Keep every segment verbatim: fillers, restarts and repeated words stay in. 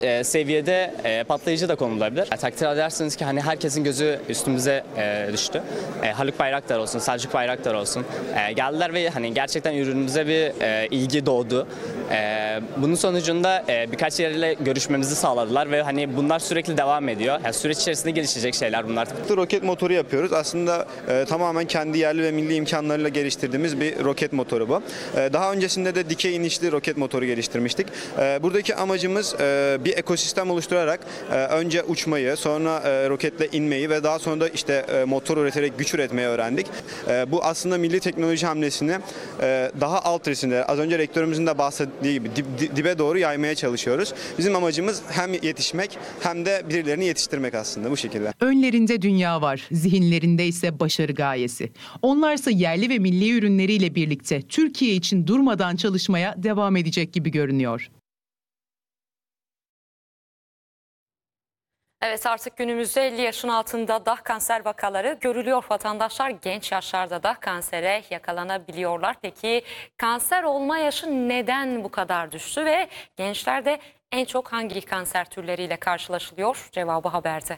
e, seviyede e, patlayıcı da konulabilir. E, takdir edersiniz ki hani herkesin gözü üstümüze e, düştü. E, Haluk Bayraktar olsun, Selçuk Bayraktar olsun. E, geldiler ve hani gerçekten ürünümüze bir e, ilgi doğdu. E, bunun sonucunda e, birkaç yerle görüşmemizi sağladılar ve hani bunlar sürekli devam ediyor. Yani süreç içerisinde gelişecek şeyler bunlar. Roket motoru yapıyoruz. Aslında e, tamamen kendi yerli ve milli imkanlarıyla geliştirdiğimiz bir roket motoru bu. E, daha öncesinde de dikey inişli roket motoru geliştirmiştik. E, buradaki amacımız e, bir ekosistem oluşturarak e, önce uçmayı, sonra e, roketle inmeyi ve daha sonra da işte e, motor üreterek güç üretmeyi öğrendik. E, bu aslında milli teknoloji hamlesini e, daha alt risimde, az önce rektörümüzün de bahsettiği gibi dip, dibe doğru yaymaya çalışıyoruz. Bizim amacımız hem yetişmek hem de birilerini yetiştirmek aslında bu şekilde. Önlerinde dünya var, zihinlerinde ise başarı gayesi. Onlarsa yerli ve milli ürünleriyle birlikte Türkiye için durmadan çalışmaya devam edecek gibi görünüyor. Evet, artık günümüzde elli yaşın altında da kanser vakaları görülüyor. Vatandaşlar genç yaşlarda da kansere yakalanabiliyorlar. Peki kanser olma yaşı neden bu kadar düştü ve gençlerde en çok hangi kanser türleriyle karşılaşılıyor? Cevabı haberde.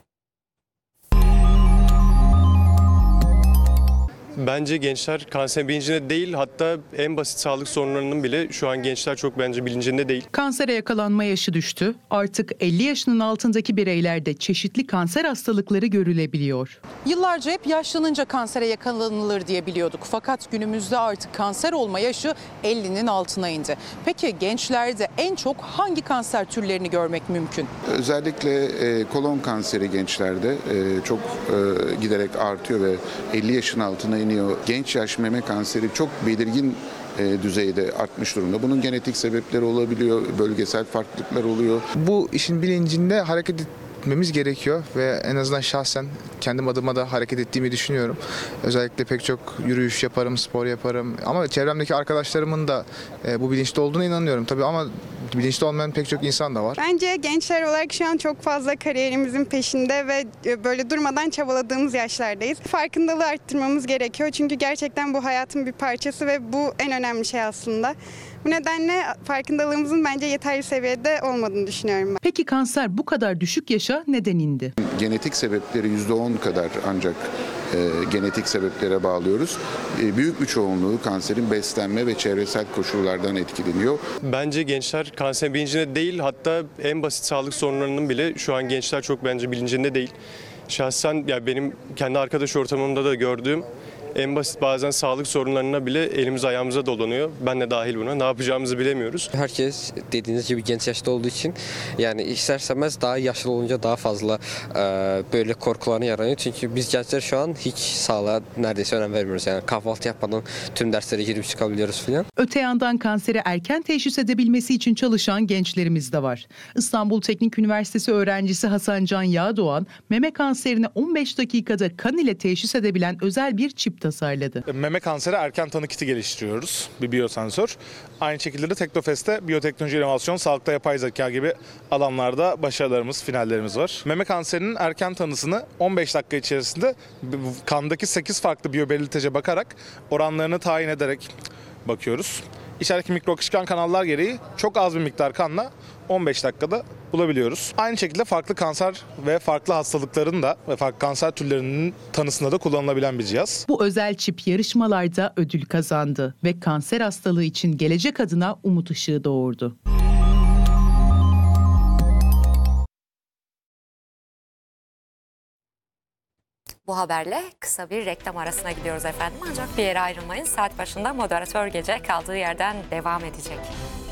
Bence gençler kanser bilincinde değil, hatta en basit sağlık sorunlarının bile şu an gençler çok bence bilincinde değil. Kansere yakalanma yaşı düştü. Artık elli yaşının altındaki bireylerde çeşitli kanser hastalıkları görülebiliyor. Yıllarca hep yaşlanınca kansere yakalanılır diye biliyorduk. Fakat günümüzde artık kanser olma yaşı ellinin altına indi. Peki gençlerde en çok hangi kanser türlerini görmek mümkün? Özellikle e, kolon kanseri gençlerde e, çok e, giderek artıyor ve elli yaşın altına iniyor. Genç yaş meme kanseri çok belirgin e, düzeyde artmış durumda. Bunun genetik sebepleri olabiliyor, bölgesel farklılıklar oluyor. Bu işin bilincinde hareket etmemiz gerekiyor ve en azından şahsen kendim adıma da hareket ettiğimi düşünüyorum. Özellikle pek çok yürüyüş yaparım, spor yaparım ama çevremdeki arkadaşlarımın da e, bu bilinçli olduğuna inanıyorum. Tabii ama bilinçli olmayan pek çok insan da var. Bence gençler olarak şu an çok fazla kariyerimizin peşinde ve böyle durmadan çabaladığımız yaşlardayız. Farkındalığı arttırmamız gerekiyor çünkü gerçekten bu hayatın bir parçası ve bu en önemli şey aslında. Bu nedenle farkındalığımızın bence yeterli seviyede olmadığını düşünüyorum ben. Peki kanser bu kadar düşük yaşa neden indi? Genetik sebepleri yüzde on kadar ancak e, genetik sebeplere bağlıyoruz. E, büyük bir çoğunluğu kanserin beslenme ve çevresel koşullardan etkileniyor. Bence gençler kanser bilincinde değil, hatta en basit sağlık sorunlarının bile şu an gençler çok bence bilincinde değil. Şahsen ya benim kendi arkadaş ortamımda da gördüğüm en basit bazen sağlık sorunlarına bile elimiz ayağımıza dolanıyor. Ben de dahil buna. Ne yapacağımızı bilemiyoruz. Herkes dediğiniz gibi genç yaşta olduğu için yani ister istemez daha yaşlı olunca daha fazla e, böyle korkularını yaranıyor. Çünkü biz gençler şu an hiç sağlığa neredeyse önem vermiyoruz. Yani kahvaltı yapmadan tüm derslere girip çıkabiliyoruz falan. Öte yandan kanseri erken teşhis edebilmesi için çalışan gençlerimiz de var. İstanbul Teknik Üniversitesi öğrencisi Hasan Can Yağdoğan, meme kanserini on beş dakikada kan ile teşhis edebilen özel bir çip tasarladı. Meme kanseri erken tanı kiti geliştiriyoruz, bir biyosensör. Aynı şekilde de Teknofest'te biyoteknoloji, inovasyon, sağlıkta yapay zeka gibi alanlarda başarılarımız, finallerimiz var. Meme kanserinin erken tanısını on beş dakika içerisinde kandaki sekiz farklı biyobelirtece bakarak oranlarını tayin ederek bakıyoruz. İçerideki mikro akışkan kanallar gereği çok az bir miktar kanla on beş dakikada bulabiliyoruz. Aynı şekilde farklı kanser ve farklı hastalıkların da ve farklı kanser türlerinin tanısında da kullanılabilen bir cihaz. Bu özel çip yarışmalarda ödül kazandı ve kanser hastalığı için gelecek adına umut ışığı doğurdu. Bu haberle kısa bir reklam arasına gidiyoruz efendim. Ancak bir yere ayrılmayın. Saat başında moderatör gece kaldığı yerden devam edecek.